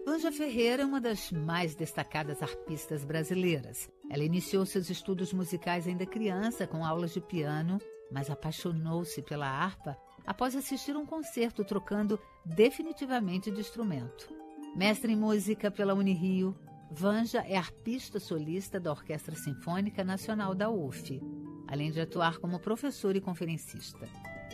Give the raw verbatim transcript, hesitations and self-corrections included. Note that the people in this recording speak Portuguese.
Vanja Ferreira é uma das mais destacadas arpistas brasileiras. Ela iniciou seus estudos musicais ainda criança, com aulas de piano, mas apaixonou-se pela harpa após assistir um concerto trocando definitivamente de instrumento. Mestre em música pela Unirio, Vanja é arpista solista da Orquestra Sinfônica Nacional da U F, além de atuar como professora e conferencista.